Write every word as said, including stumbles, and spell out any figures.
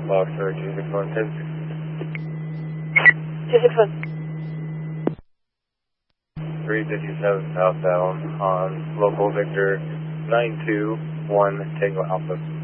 Foxtrot two six one ten six. two six one. three fifty-seven southbound on local Victor nine two one Tango Alpha.